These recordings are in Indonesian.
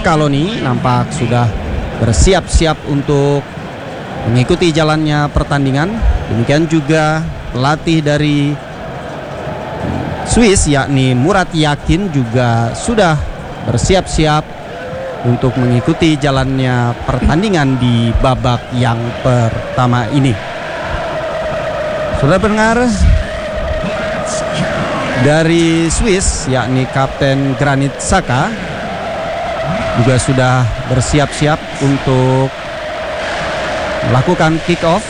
Scaloni nampak sudah bersiap-siap untuk mengikuti jalannya pertandingan. Demikian juga pelatih dari Swiss yakni Murat Yakin juga sudah bersiap-siap untuk mengikuti jalannya pertandingan di babak yang pertama ini. Sudah dengar dari Swiss yakni Kapten Granit Xhaka juga sudah bersiap-siap untuk melakukan kick off.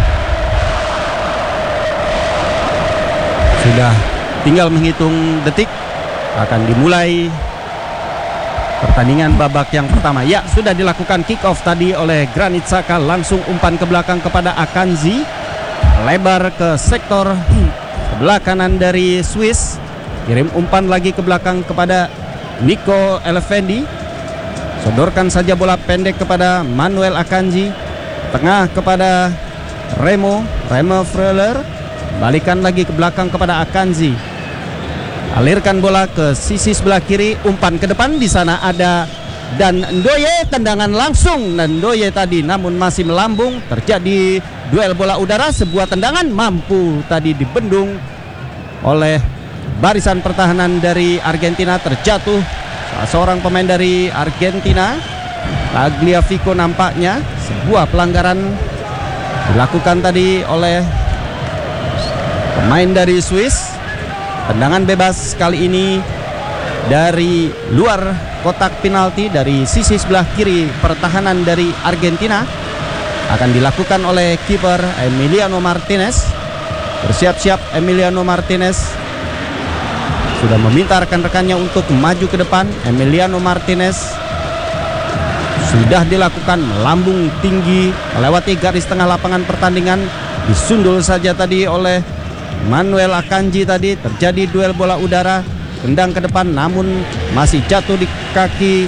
Sudah tinggal menghitung detik akan dimulai pertandingan babak yang pertama. Ya, sudah dilakukan kick off tadi oleh Granit Xhaka, langsung umpan ke belakang kepada Akanji, lebar ke sektor sebelah kanan dari Swiss, kirim umpan lagi ke belakang kepada Nico Elefendi, sodorkan saja bola pendek kepada Manuel Akanji, tengah kepada Remo Freuler, balikan lagi ke belakang kepada Akanji, alirkan bola ke sisi sebelah kiri, umpan ke depan, di sana ada Dan Ndoye, tendangan langsung dan Ndoye tadi namun masih melambung, terjadi duel bola udara, sebuah tendangan mampu tadi dibendung oleh barisan pertahanan dari Argentina, terjatuh salah seorang pemain dari Argentina, Tagliafico nampaknya. Sebuah pelanggaran dilakukan tadi oleh pemain dari Swiss. Tendangan bebas kali ini dari luar kotak penalti dari sisi sebelah kiri pertahanan dari Argentina akan dilakukan oleh kiper Emiliano Martinez. Bersiap-siap Emiliano Martinez sudah meminta rekan-rekannya untuk maju ke depan. Emiliano Martinez sudah dilakukan melambung tinggi melewati garis tengah lapangan pertandingan, disundul saja tadi oleh Manuel Akanji. Tadi terjadi duel bola udara, tendang ke depan namun masih jatuh di kaki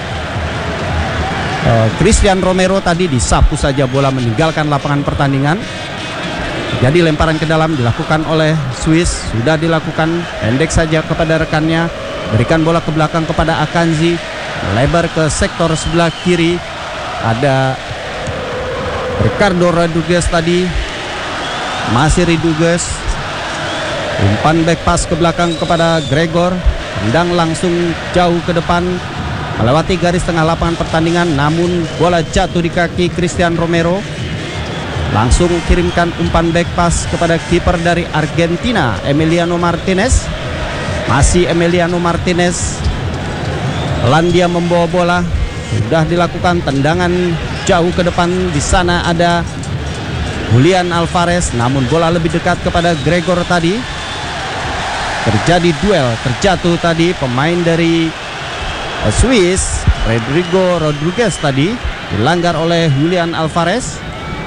Christian Romero. Tadi disapu saja bola meninggalkan lapangan pertandingan. Jadi lemparan ke dalam dilakukan oleh Swiss, sudah dilakukan pendek saja kepada rekannya, berikan bola ke belakang kepada Akanji, lebar ke sektor sebelah kiri, ada Ricardo Rodriguez tadi, masih Rodriguez, umpan back pass ke belakang kepada Gregor, tendang langsung jauh ke depan melewati garis tengah lapangan pertandingan, namun bola jatuh di kaki Christian Romero. Langsung kirimkan umpan back pass kepada kiper dari Argentina, Emiliano Martinez. Masih Emiliano Martinez, pelan dia membawa bola, sudah dilakukan tendangan jauh ke depan. Di sana ada Julian Alvarez, namun bola lebih dekat kepada Gregor tadi. Terjadi duel, terjatuh tadi pemain dari Swiss, Rodrigo Rodriguez tadi, dilanggar oleh Julian Alvarez.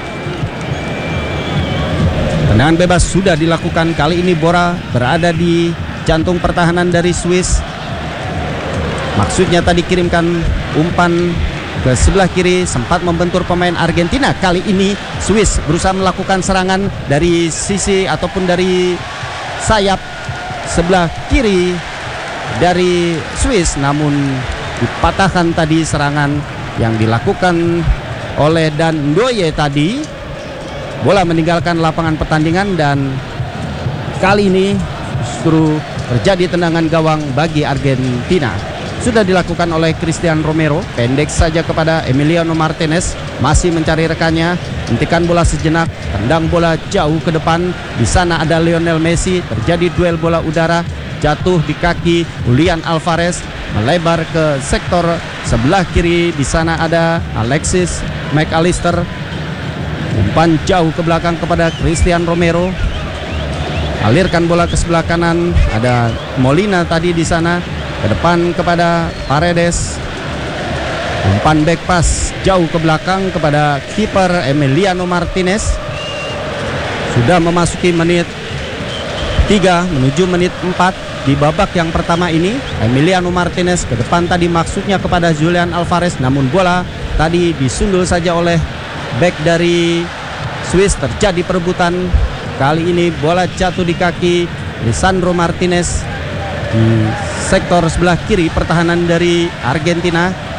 Tendangan bebas sudah dilakukan, kali ini bola berada di jantung pertahanan dari Swiss. Maksudnya tadi kirimkan umpan ke sebelah kiri, sempat membentur pemain Argentina. Kali ini Swiss berusaha melakukan serangan dari sisi ataupun dari sayap sebelah kiri dari Swiss, namun dipatahkan tadi serangan yang dilakukan oleh Dan Ndoye tadi. Bola meninggalkan lapangan pertandingan dan kali ini justru terjadi tendangan gawang bagi Argentina. Sudah dilakukan oleh Christian Romero, pendek saja kepada Emiliano Martinez, masih mencari rekannya, hentikan bola sejenak, tendang bola jauh ke depan. Di sana ada Lionel Messi, terjadi duel bola udara, jatuh di kaki Julian Alvarez, melebar ke sektor sebelah kiri. Di sana ada Alexis McAllister, umpan jauh ke belakang kepada Christian Romero, alirkan bola ke sebelah kanan, ada Molina tadi di sana, ke depan kepada Paredes, umpan back pass jauh ke belakang kepada kiper Emiliano Martinez. Sudah memasuki menit 3 menuju menit 4 di babak yang pertama ini. Emiliano Martinez ke depan tadi maksudnya kepada Julian Alvarez, namun bola tadi disundul saja oleh back dari Swiss. Terjadi perebutan, kali ini bola jatuh di kaki Lisandro Martinez di sektor sebelah kiri pertahanan dari Argentina.